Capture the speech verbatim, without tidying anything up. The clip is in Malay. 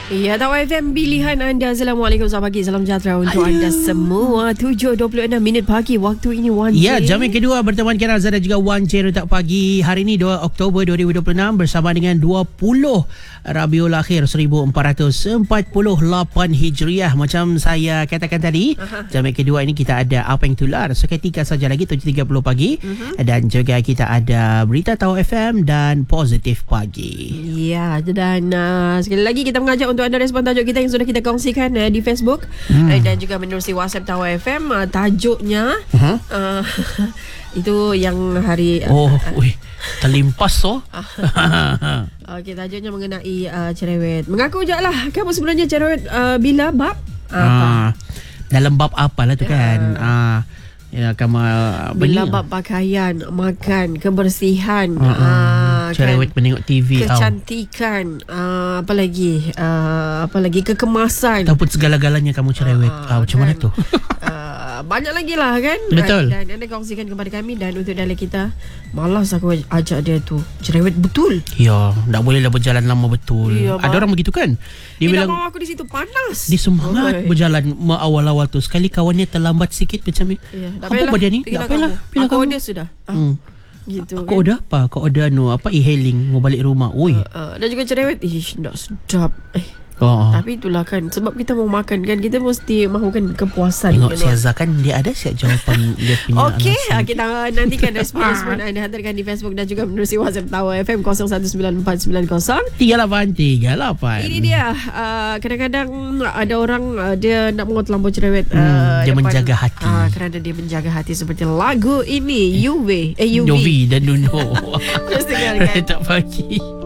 Ya, Tawa F M pilihan anda. Assalamualaikum, selamat pagi, salam sejahtera untuk Hello. anda semua. tujuh dua puluh enam minit pagi waktu ini Wan J. Ya, jam yang kedua berteman Kira Azhar dan juga Wan J Retak Pagi. Hari ini dua Oktober dua ribu dua puluh enam bersama dengan dua puluh Rabiul Akhir seribu empat ratus empat puluh lapan Hijriah. Macam saya katakan tadi, Aha. jam yang kedua ini kita ada Apa Yang Tular seketika saja lagi tujuh tiga puluh pagi. Uh-huh. Dan juga kita ada Berita Tawa F M dan Positif Pagi. Ya, dan uh, sekali lagi kita mengajak untuk anda respon tajuk kita yang sudah kita kongsikan uh, di Facebook hmm. uh, dan juga menerusi WhatsApp Tawa F M. uh, Tajuknya uh-huh. uh, itu yang hari uh, Oh, uh, wih, terlimpas so. Okey, tajuknya mengenai uh, cerewet. Mengaku je lah, kamu sebenarnya cerewet uh, bila bab apa? Uh, dalam bab apalah tu kan? Uh, uh, ya, kamu bila bab pakaian, makan, kebersihan, uh, uh, uh, cerewet kan, menengok T V, kecantikan, uh, apa lagi? Uh, apa lagi kekemasan. Ataupun segala-galanya kamu cerewet. Uh, uh, macam kan, mana tu? uh, banyak lagi lah kan? Betul. Dan anda kongsikan kepada kami. Dan untuk dalil kita, malas aku ajak dia tu cerewet betul. Ya, tak boleh lah berjalan lama betul. Ya, ada orang begitu kan? Dia, dia bilang mau aku di situ panas. Dia semangat okay. berjalan awal-awal tu. Sekali kawannya terlambat sikit macam ni. Ya, apa dia ni? Tak payahlah. Aku order sudah. Hmm. Gitu, aku kan? order apa? Aku order no apa e-hailing mau balik rumah. Oi. Uh, uh, dan juga cerewet. Ish, tak sedap. Eh. Oh. Tapi itulah kan, sebab kita mau makan kan, kita mesti mahukan kepuasan. Tengok Syazah kan, dia ada siap jawapan dia punya. Okey, kita nantikan respon-respon anda hantarkan di Facebook dan juga menerusi WhatsApp Tawa F M kosong satu sembilan empat sembilan kosong tiga lapan tiga lapan. Ini dia, uh, kadang-kadang ada orang uh, dia nak mengut terlampau cerewet. Hmm, uh, dia depan, menjaga hati. Uh, kerana dia menjaga hati seperti lagu ini, U V, eh U V. U V dan Nuno. Terus dengarkan. Tak pagi.